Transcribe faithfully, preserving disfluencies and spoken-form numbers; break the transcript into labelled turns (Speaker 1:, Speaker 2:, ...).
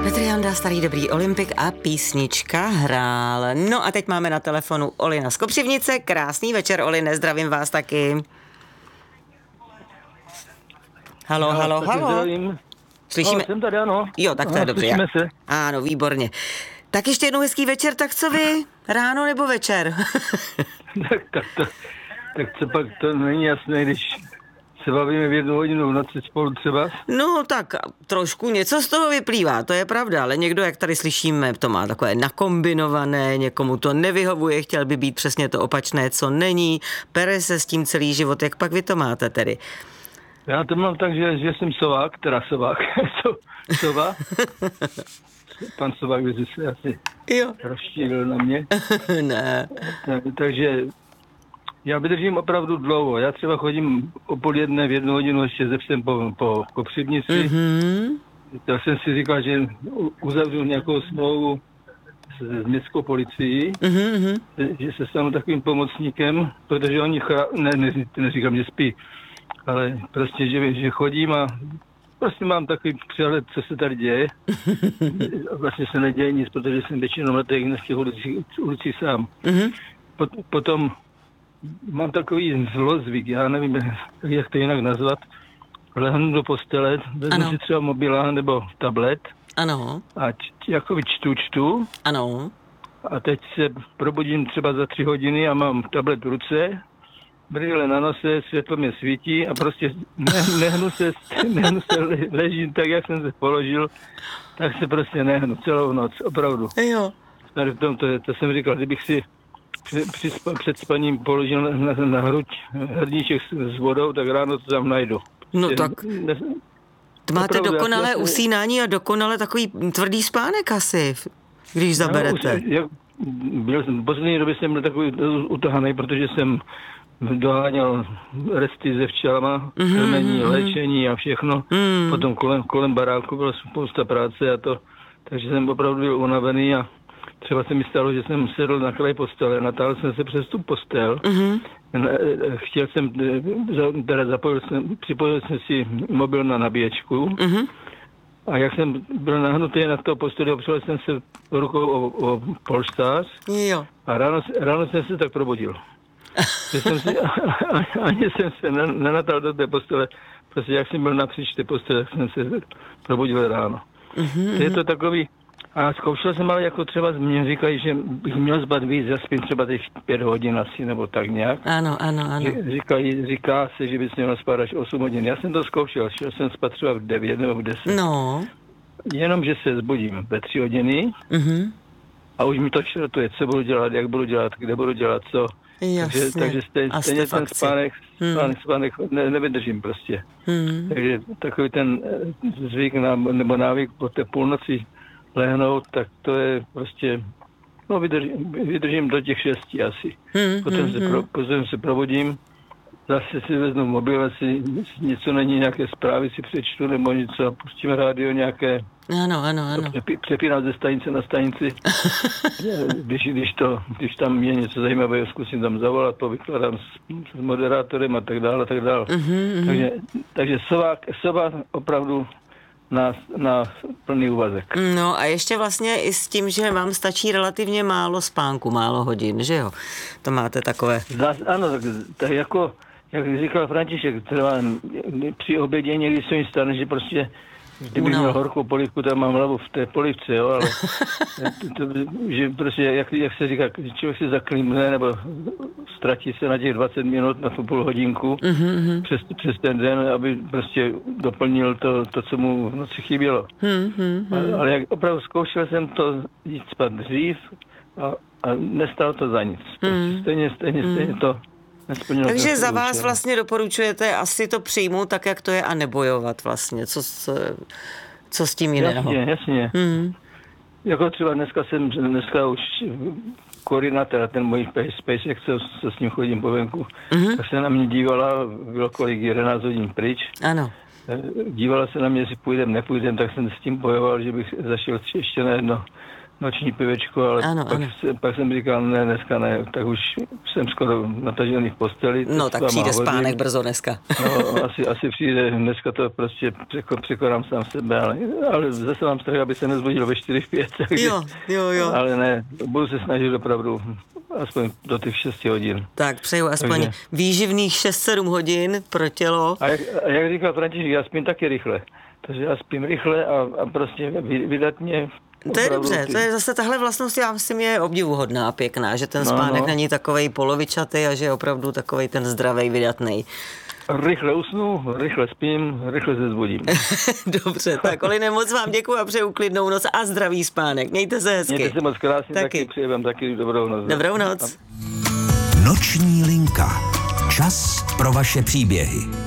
Speaker 1: Petr Janda, starý dobrý olympik a písnička hrál. No a teď máme na telefonu Olina z Kopřivnice. Krásný večer, Oline, zdravím vás taky. Halo,
Speaker 2: Já
Speaker 1: halo, halo.
Speaker 2: Zdravím.
Speaker 1: Slyšíme?
Speaker 2: No, jsem tady, ano.
Speaker 1: Jo, tak to
Speaker 2: ano,
Speaker 1: je dobře.
Speaker 2: Slyšíme se.
Speaker 1: Ano, výborně. Tak ještě jednou hezký večer, tak co vy? Ráno nebo večer?
Speaker 2: tak, tak, to, tak co pak to není jasné, když se bavíme v jednu hodinu v noci spolu třeba?
Speaker 1: No tak trošku něco z toho vyplývá, to je pravda, ale někdo, jak tady slyšíme, to má takové nakombinované, někomu to nevyhovuje, chtěl by být přesně to opačné, co není, pere se s tím celý život, jak pak vy to máte tedy?
Speaker 2: Já to mám tak, že, že jsem sovák, teda sovák, so, sova. Pan Sovák by se asi
Speaker 1: jo.
Speaker 2: rozštířil na mě.
Speaker 1: ne.
Speaker 2: Tak, takže já vydržím opravdu dlouho. Já třeba chodím o půl jedné v jednu hodinu ještě ze psem po, po Kopřivnici.
Speaker 1: Mm-hmm.
Speaker 2: Já jsem si říkal, že uzavřu nějakou smlouvu s, s městskou policií,
Speaker 1: Mm-hmm.
Speaker 2: že se stanu takovým pomocníkem, protože oni, chra... ne, ne, neříkám, že spí, ale prostě, že, že chodím a prostě mám takový přehled, co se tady děje. Vlastně se neděje nic, protože jsem většinou na těch těch ulicích, ulicích sám.
Speaker 1: Mm-hmm.
Speaker 2: Pot, potom mám takový zlozvyk, já nevím, jak to jinak nazvat. Lehnu do postele, vezmu si třeba mobila nebo tablet.
Speaker 1: Ano.
Speaker 2: A č, jako čtu, čtu.
Speaker 1: Ano.
Speaker 2: A teď se probudím třeba za tři hodiny a mám tablet v ruce, brýle na nose, světlo mě svítí a prostě ne, nehnu se, nehnu se le, ležím tak, jak jsem se položil, tak se prostě nehnu celou noc, opravdu.
Speaker 1: Jo.
Speaker 2: Tady v tom, to, to jsem říkal, kdybych si při, při, před spaním položil na, na, na hruď hrníček s, s vodou, tak ráno to tam najdu.
Speaker 1: No tak
Speaker 2: ne,
Speaker 1: to máte
Speaker 2: opravdu,
Speaker 1: dokonalé
Speaker 2: já,
Speaker 1: usínání a dokonale takový tvrdý spánek asi, když zaberete.
Speaker 2: No, já, byl jsem, v poslední době jsem byl takový utahaný, protože jsem doháněl resty se včelama,
Speaker 1: mm-hmm,
Speaker 2: krmení,
Speaker 1: mm-hmm.
Speaker 2: léčení a všechno. Mm. Potom kolem, kolem baráku byla spousta práce a to, takže jsem opravdu byl unavený a třeba se mi stalo, že jsem sedl na kraj postele, natáhl jsem se přes tu postel, mm-hmm. chtěl jsem, teda zapojil jsem, připojil jsem si mobil na nabíječku, mm-hmm. a jak jsem byl nahnutý na to posteli, opřel jsem se rukou o, o polštář
Speaker 1: jo.
Speaker 2: a ráno, ráno jsem se tak probudil. Že jsem si, ani jsem se nenatal do té postele, prostě jak jsem byl napříč té postele, tak jsem se probudil ráno. Mm-hmm. Je to takový, a zkoušel jsem, ale jako třeba mě říkají, že bych měl zbat víc, zaspím třeba těch pět hodin asi, nebo tak nějak.
Speaker 1: Ano, ano, ano.
Speaker 2: Říkají, říká se, že bys měl spát až osm hodin. Já jsem to zkoušel, šel jsem spát třeba v devět nebo v deset.
Speaker 1: No.
Speaker 2: Jenom, že se zbudím ve tři hodiny mm-hmm. a už mi to šrotuje, co budu dělat, jak budu dělat, kde budu dělat, co.
Speaker 1: Jasně.
Speaker 2: Takže, takže stejně, stejně ten spánek, spánek, spánek ne, nevydržím prostě. Hmm. Takže takový ten zvyk na, nebo návyk po té půlnoci lehnout, tak to je prostě, no vydržím, vydržím do těch šesti asi. Hmm, potom, hmm, se pro, potom se probudím, zase si veznu mobil, asi něco není, nějaké zprávy si přečtu nebo něco a pustím rádio nějaké.
Speaker 1: Ano, ano, ano.
Speaker 2: Přepínám ze stanice na stanici. když, když, to, když tam je něco zajímavého, zkusím tam zavolat, povykladám s, s moderátorem a tak dále, a tak dále. Mm-hmm. Takže, takže sovák, sovák opravdu na, na plný úvazek.
Speaker 1: No a ještě vlastně i s tím, že vám stačí relativně málo spánku, málo hodin, že jo? To máte takové.
Speaker 2: Zás, ano, tak, tak jako, jak říkal František, třeba při obědě někdy se mi stane, že prostě kdybych měl horkou polivku, tak mám hlavu v té polivce, jo, ale to, to, že prostě, jak, jak se říká, člověk se zaklímne, nebo ztratí se na těch dvacet minut, na tu půl hodinku, mm-hmm. přes, přes ten den, aby prostě doplnil to, to co mu v noci chybělo. Mm-hmm. Ale, ale jak opravdu zkoušel jsem to jít spát dřív a, a nestalo to za nic. Mm. Stejně, stejně, mm. stejně to nesplnilo.
Speaker 1: Takže za vás vlastně doporučujete asi to přijmout tak, jak to je a nebojovat vlastně. Co, co, co s tím jiného?
Speaker 2: Jasně, jasně. Mm. Jako třeba dneska jsem, dneska už Korina, teda ten můj spacek, co, co s ním chodím po venku, mm-hmm. tak se na mě dívala, bylo kolik, jedenáct hodin pryč.
Speaker 1: Ano.
Speaker 2: Dívala se na mě, jestli půjdem, nepůjdem, tak jsem s tím bojoval, že bych zašel ještě na jedno, noční pivečko, ale
Speaker 1: ano,
Speaker 2: pak,
Speaker 1: ano.
Speaker 2: Se, pak jsem říkal, ne, dneska ne, tak už jsem skoro natažený v posteli.
Speaker 1: No tak přijde spánek brzo dneska.
Speaker 2: No, asi, asi přijde, dneska to prostě překo, překonám sám sebe, ale, ale zase mám strach, aby se nezbudil ve čtyři, v pět, takže,
Speaker 1: jo, jo, jo.
Speaker 2: Ale ne, budu se snažit opravdu aspoň do těch šesti hodin.
Speaker 1: Tak přeju aspoň
Speaker 2: takže
Speaker 1: výživných šest sedm hodin pro tělo.
Speaker 2: A jak, a jak říkal František, já spím taky rychle. Takže já spím rychle a, a prostě vydatně.
Speaker 1: To je dobře, ty... to je zase tahle vlastnost, já myslím, je obdivuhodná a pěkná, že ten
Speaker 2: no,
Speaker 1: spánek
Speaker 2: no.
Speaker 1: není takovej polovičatý a že je opravdu takovej ten zdravej, vydatnej.
Speaker 2: Rychle usnu, rychle spím, rychle se zbudím.
Speaker 1: Dobře, tak Oline, moc vám děkuji a přeju klidnou noc a zdravý spánek. Mějte se hezky.
Speaker 2: Mějte se moc krásně, taky, taky přeji vám taky dobrou noc.
Speaker 1: Dobrou noc.
Speaker 3: Noční linka. Čas pro vaše příběhy.